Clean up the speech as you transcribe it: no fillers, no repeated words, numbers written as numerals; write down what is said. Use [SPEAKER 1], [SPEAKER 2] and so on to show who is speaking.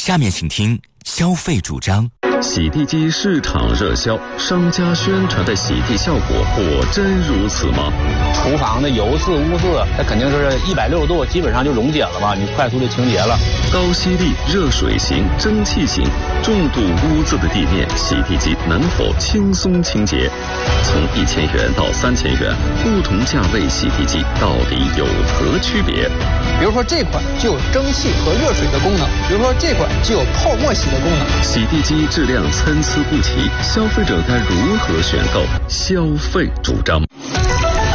[SPEAKER 1] 下面请听消费主张。
[SPEAKER 2] 洗地机市场热销，商家宣传的洗地效果果真如此吗？
[SPEAKER 3] 厨房的油渍污渍，它肯定是160度，基本上就溶解了吧，你快速的清洁了。
[SPEAKER 2] 高吸力、热水型、蒸汽型，重度污渍的地面，洗地机能否轻松清洁？从1000元到3000元，不同价位洗地机到底有何区别？
[SPEAKER 4] 比如说这款就有蒸汽和热水的功能，比如说这款就有泡沫洗的功能。
[SPEAKER 2] 洗地机质量参差不齐，消费者该如何选购？消费主张。